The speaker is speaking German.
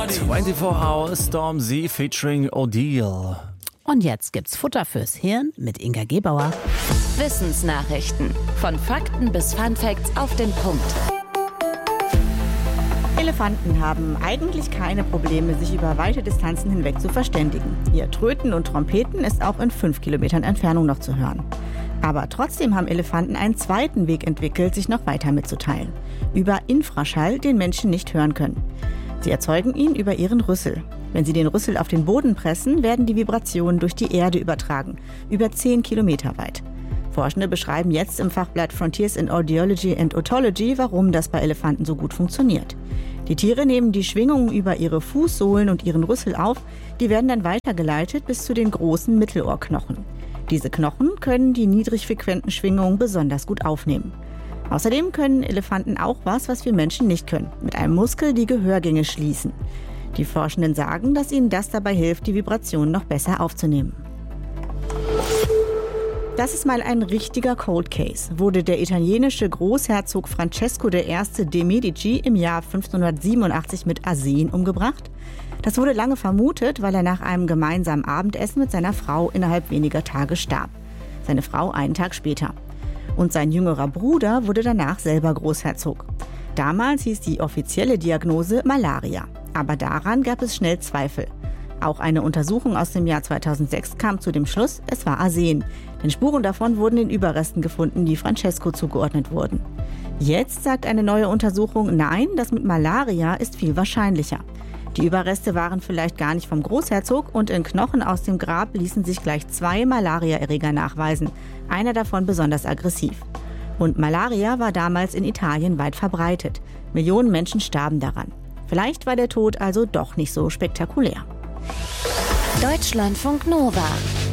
24 Hours Stormzy featuring Odile. Und jetzt gibt's Futter fürs Hirn mit Inga Gebauer. Wissensnachrichten. Von Fakten bis Funfacts auf den Punkt. Elefanten haben eigentlich keine Probleme, sich über weite Distanzen hinweg zu verständigen. Ihr Tröten und Trompeten ist auch in 5 Kilometern Entfernung noch zu hören. Aber trotzdem haben Elefanten einen zweiten Weg entwickelt, sich noch weiter mitzuteilen. Über Infraschall, den Menschen nicht hören können. Sie erzeugen ihn über ihren Rüssel. Wenn sie den Rüssel auf den Boden pressen, werden die Vibrationen durch die Erde übertragen, über 10 Kilometer weit. Forschende beschreiben jetzt im Fachblatt Frontiers in Audiology and Otology, warum das bei Elefanten so gut funktioniert. Die Tiere nehmen die Schwingungen über ihre Fußsohlen und ihren Rüssel auf, die werden dann weitergeleitet bis zu den großen Mittelohrknochen. Diese Knochen können die niedrigfrequenten Schwingungen besonders gut aufnehmen. Außerdem können Elefanten auch was wir Menschen nicht können, mit einem Muskel die Gehörgänge schließen. Die Forschenden sagen, dass ihnen das dabei hilft, die Vibrationen noch besser aufzunehmen. Das ist mal ein richtiger Cold Case. Wurde der italienische Großherzog Francesco I. de' Medici im Jahr 1587 mit Arsen umgebracht? Das wurde lange vermutet, weil er nach einem gemeinsamen Abendessen mit seiner Frau innerhalb weniger Tage starb. Seine Frau einen Tag später. Und sein jüngerer Bruder wurde danach selber Großherzog. Damals hieß die offizielle Diagnose Malaria. Aber daran gab es schnell Zweifel. Auch eine Untersuchung aus dem Jahr 2006 kam zu dem Schluss, es war Arsen. Denn Spuren davon wurden in Überresten gefunden, die Francesco zugeordnet wurden. Jetzt sagt eine neue Untersuchung, nein, das mit Malaria ist viel wahrscheinlicher. Die Überreste waren vielleicht gar nicht vom Großherzog und in Knochen aus dem Grab ließen sich gleich 2 Malariaerreger nachweisen. Einer davon besonders aggressiv. Und Malaria war damals in Italien weit verbreitet. Millionen Menschen starben daran. Vielleicht war der Tod also doch nicht so spektakulär. Deutschlandfunk Nova.